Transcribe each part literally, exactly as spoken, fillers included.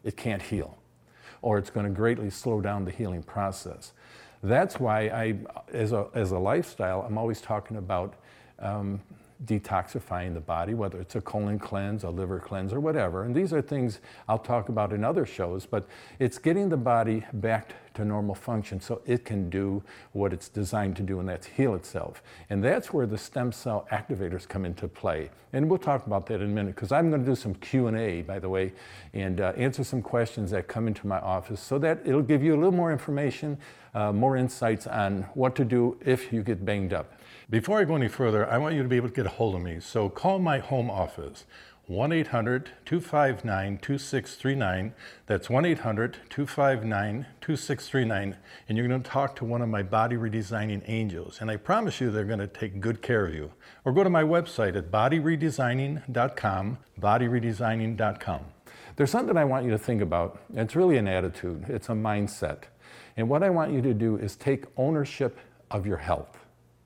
it can't heal, or it's going to greatly slow down the healing process. That's why I, as a, as a lifestyle, I'm always talking about um, detoxifying the body, whether it's a colon cleanse, a liver cleanse, or whatever. And these are things I'll talk about in other shows, but it's getting the body back to normal function so it can do what it's designed to do, and that's heal itself. And that's where the stem cell activators come into play. And we'll talk about that in a minute, because I'm going to do some Q and A, by the way, and uh, answer some questions that come into my office so that it'll give you a little more information, uh, more insights on what to do if you get banged up. Before I go any further, I want you to be able to get a hold of me. So call my home office, one eight hundred, two five nine, two six three nine. That's one eight hundred, two five nine, two six three nine. And you're going to talk to one of my body redesigning angels. And I promise you they're going to take good care of you. Or go to my website at body redesigning dot com, body redesigning dot com. There's something I want you to think about. It's really an attitude. It's a mindset. And what I want you to do is take ownership of your health.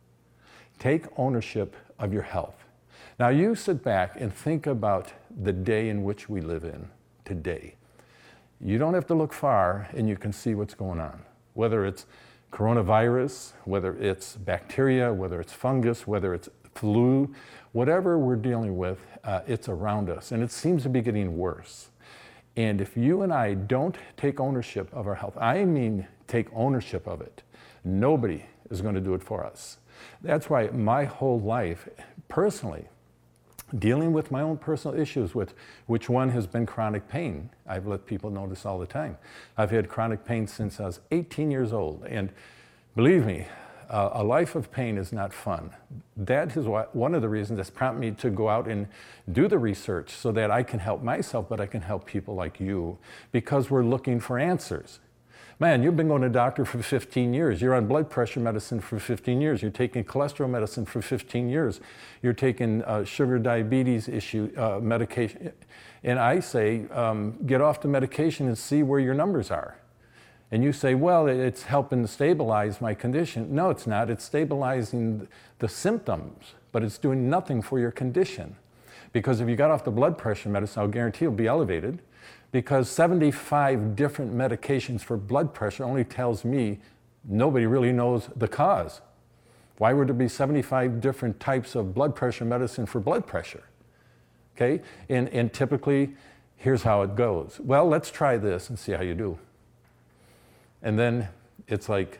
Take ownership of your health. Now you sit back and think about the day in which we live in today. You don't have to look far and you can see what's going on. Whether it's coronavirus, whether it's bacteria, whether it's fungus, whether it's flu, whatever we're dealing with, uh, it's around us, and it seems to be getting worse. And if you and I don't take ownership of our health, I mean take ownership of it, nobody is going to do it for us. That's why my whole life, personally, dealing with my own personal issues, with which one has been chronic pain. I've let people know this all the time. I've had chronic pain since I was eighteen years old, and believe me, uh, a life of pain is not fun. That is why, one of the reasons that's prompted me to go out and do the research so that I can help myself, but I can help people like you, because we're looking for answers. Man, you've been going to a doctor for fifteen years. You're on blood pressure medicine for fifteen years. You're taking cholesterol medicine for fifteen years. You're taking uh, sugar diabetes issue uh, medication. And I say, um, get off the medication and see where your numbers are. And you say, well, it's helping stabilize my condition. No, it's not. It's stabilizing the symptoms, but it's doing nothing for your condition. Because if you got off the blood pressure medicine, I'll guarantee you'll be elevated. Because seventy-five different medications for blood pressure only tells me nobody really knows the cause. Why would there be seventy-five different types of blood pressure medicine for blood pressure? Okay, and, and typically, here's how it goes. Well, let's try this and see how you do. And then it's like,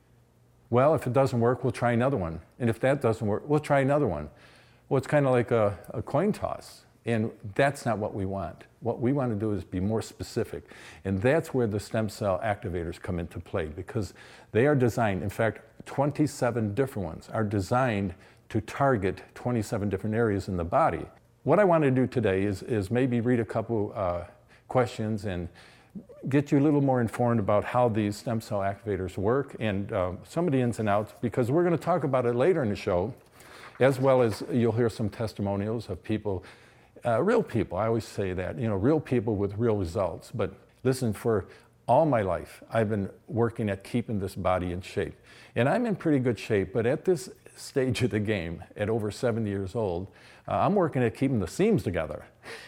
well, if it doesn't work, we'll try another one. And if that doesn't work, we'll try another one. Well, it's kind of like a, a coin toss. And that's not what we want. What we want to do is be more specific. And that's where the stem cell activators come into play, because they are designed, in fact, twenty-seven different ones are designed to target twenty-seven different areas in the body. What I want to do today is, is maybe read a couple uh, questions and get you a little more informed about how these stem cell activators work and uh, some of the ins and outs, because we're going to talk about it later in the show, as well as you'll hear some testimonials of people. Uh, real people, I always say that, you know, real people with real results. But listen, for all my life, I've been working at keeping this body in shape. And I'm in pretty good shape, but at this stage of the game, at over seventy years old, uh, I'm working at keeping the seams together.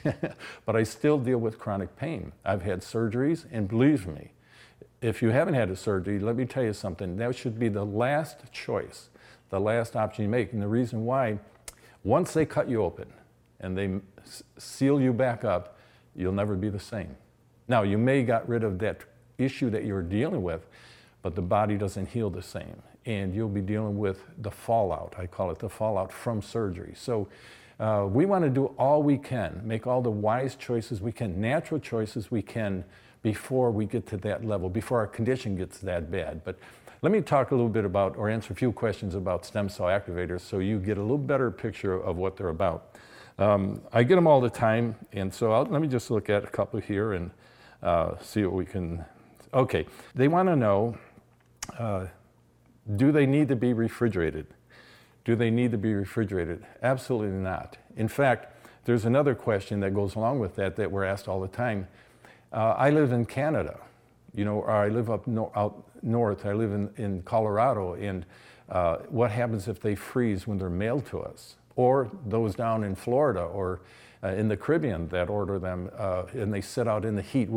But I still deal with chronic pain. I've had surgeries, and believe me, if you haven't had a surgery, let me tell you something, that should be the last choice, the last option you make. And the reason why, once they cut you open, and they seal you back up, you'll never be the same. Now, you may got rid of that issue that you're dealing with, but the body doesn't heal the same. And you'll be dealing with the fallout. I call it the fallout from surgery. So uh, we want to do all we can, make all the wise choices we can, natural choices we can, before we get to that level, before our condition gets that bad. But let me talk a little bit about, or answer a few questions about stem cell activators so you get a little better picture of what they're about. Um, I get them all the time, and so I'll, let me just look at a couple here and uh, see what we can. Okay, they want to know, uh, do they need to be refrigerated? Do they need to be refrigerated? Absolutely not. In fact, there's another question that goes along with that that we're asked all the time. Uh, I live in Canada, you know, or I live up no, out north. I live in, in Colorado, and uh, what happens if they freeze when they're mailed to us? Or those down in Florida or uh, in the Caribbean that order them uh, and they sit out in the heat.